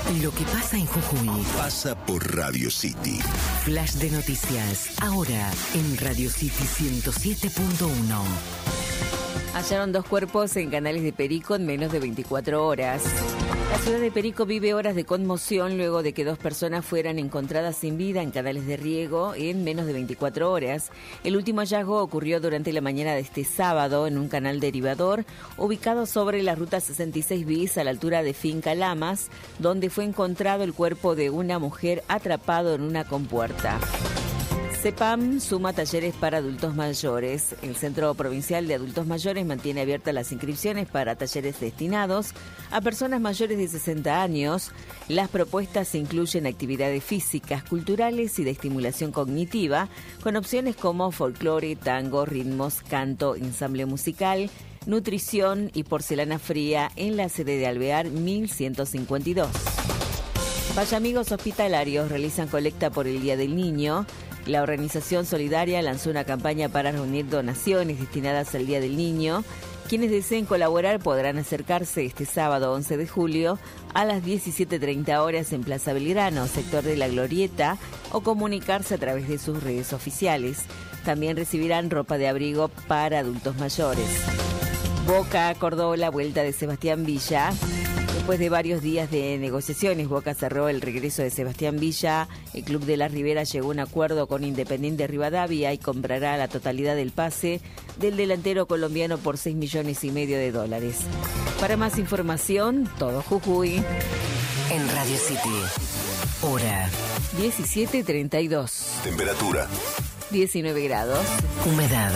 Lo que pasa en Jujuy pasa por Radio City. Flash de noticias, ahora en Radio City 107.1. Hallaron 2 cuerpos en Canales de Perico en menos de 24 horas. La ciudad de Perico vive horas de conmoción luego de que 2 personas fueran encontradas sin vida en canales de riego en menos de 24 horas. El último hallazgo ocurrió durante la mañana de este sábado en un canal derivador ubicado sobre la ruta 66 bis a la altura de Finca Lamas, donde fue encontrado el cuerpo de una mujer atrapado en una compuerta. CEPAM suma talleres para adultos mayores. El Centro Provincial de Adultos Mayores mantiene abiertas las inscripciones para talleres destinados a personas mayores de 60 años. Las propuestas incluyen actividades físicas, culturales y de estimulación cognitiva, con opciones como folclore, tango, ritmos, canto, ensamble musical, nutrición y porcelana fría en la sede de Alvear 1152. Vallamigos Hospitalarios realizan colecta por el Día del Niño. La organización solidaria lanzó una campaña para reunir donaciones destinadas al Día del Niño. Quienes deseen colaborar podrán acercarse este sábado 11 de julio a las 17:30 horas en Plaza Belgrano, sector de La Glorieta, o comunicarse a través de sus redes oficiales. También recibirán ropa de abrigo para adultos mayores. Boca acordó la vuelta de Sebastián Villa. Después de varios días de negociaciones, Boca cerró el regreso de Sebastián Villa. El Club de la Ribera llegó a un acuerdo con Independiente Rivadavia y comprará la totalidad del pase del delantero colombiano por $6,5 millones. Para más información, todo Jujuy. En Radio City, hora 17:32. Temperatura 19 grados. humedad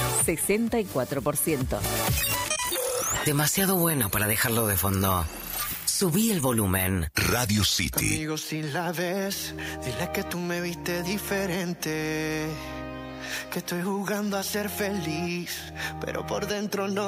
64%. demasiado bueno para dejarlo de fondo. Subí el volumen. Radio City. Amigo, si la ves, dile que tú me viste diferente, que estoy jugando a ser feliz, pero por dentro no